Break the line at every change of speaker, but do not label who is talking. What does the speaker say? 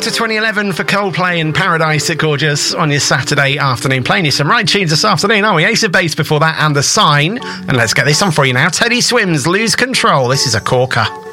to 2011 for Coldplay and Paradise at Gorgeous on your Saturday afternoon. Playing you some right tunes this afternoon, aren't we? Ace of Base before that and The Sign. And let's get this on for you now. Teddy Swims, Lose Control. This is a corker.